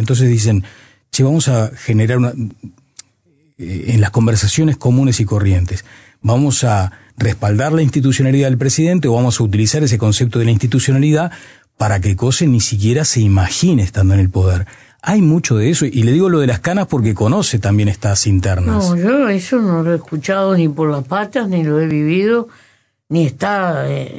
Entonces dicen, che, vamos a generar en las conversaciones comunes y corrientes, vamos a respaldar la institucionalidad del presidente o vamos a utilizar ese concepto de la institucionalidad para que Cose ni siquiera se imagine estando en el poder. Hay mucho de eso, y le digo lo de las canas porque conoce también estas internas. No, yo eso no lo he escuchado ni por las patas, ni lo he vivido, ni está